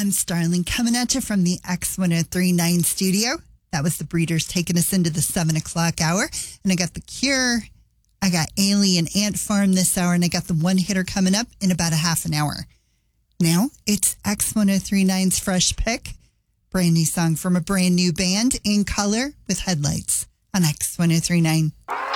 I'm Starling coming at you from the X1039 studio. That was the Breeders taking us into the 7 o'clock hour. And I got The Cure, I got Alien Ant Farm this hour, and I got the one hitter coming up in about a half an hour. Now it's X1039's Fresh Pick, brand new song from a brand new band, In Color with Headlights on X1039.